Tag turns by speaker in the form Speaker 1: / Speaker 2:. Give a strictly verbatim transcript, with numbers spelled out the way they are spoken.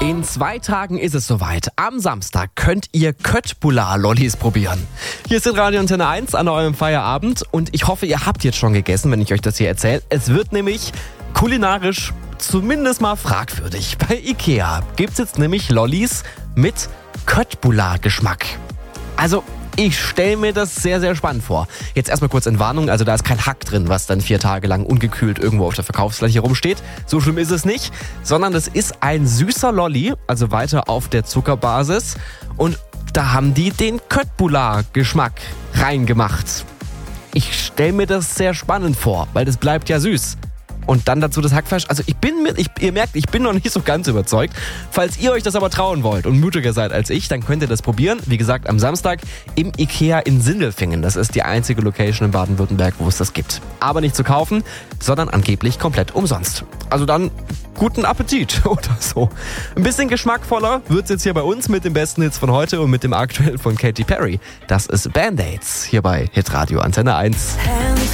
Speaker 1: In zwei Tagen ist es soweit. Am Samstag könnt ihr Köttbullar-Lollis probieren. Hier ist Radio Antenne eins an eurem Feierabend und ich hoffe, ihr habt jetzt schon gegessen, wenn ich euch das hier erzähle. Es wird nämlich kulinarisch zumindest mal fragwürdig. Bei Ikea gibt's jetzt nämlich Lollis mit Köttbullar-Geschmack. Also, ich stelle mir das sehr, sehr spannend vor. Jetzt erstmal kurz in Warnung, also da ist kein Hack drin, was dann vier Tage lang ungekühlt irgendwo auf der Verkaufsfläche rumsteht. So schlimm ist es nicht, sondern es ist ein süßer Lolli, also weiter auf der Zuckerbasis. Und da haben die den Köttbullar-Geschmack reingemacht. Ich stelle mir das sehr spannend vor, weil das bleibt ja süß. Und dann dazu das Hackfleisch. Also ich bin mit, ich, ihr merkt, ich bin noch nicht so ganz überzeugt. Falls ihr euch das aber trauen wollt und mutiger seid als ich, dann könnt ihr das probieren. Wie gesagt, am Samstag im Ikea in Sindelfingen. Das ist die einzige Location in Baden-Württemberg, wo es das gibt. Aber nicht zu kaufen, sondern angeblich komplett umsonst. Also dann guten Appetit oder so. Ein bisschen geschmackvoller wird's jetzt hier bei uns mit den besten Hits von heute und mit dem aktuellen von Katy Perry. Das ist Band-Aids hier bei Hitradio Antenne eins.